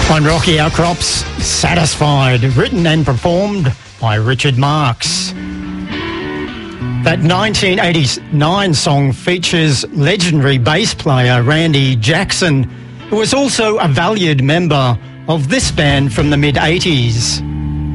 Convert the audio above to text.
On Rocky Outcrops, Satisfied, written and performed by Richard Marx. That 1989 song features legendary bass player Randy Jackson, who was also a valued member of this band from the mid-80s.